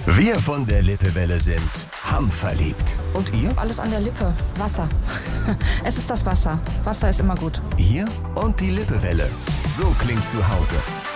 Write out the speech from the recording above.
Wir von der Lippewelle sind hamverliebt. Und ihr? Alles an der Lippe. Wasser. Es ist das Wasser. Wasser ist immer gut. Ihr und die Lippewelle. So klingt zu Hause.